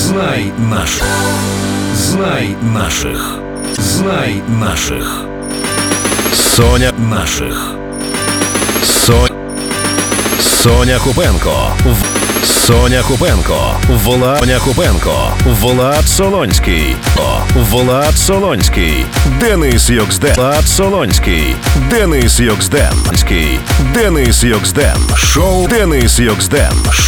Знай наших. Знай наших. Знай наших. Соня наших. Соня Купенко. Соня Купенко. Соня Купенко. Влад Солонський. Влад Солонський. Денис Йоксден. Влад Солонський. Денис Йоксден. Денис Йоксден. Шоу Денис Йоксден.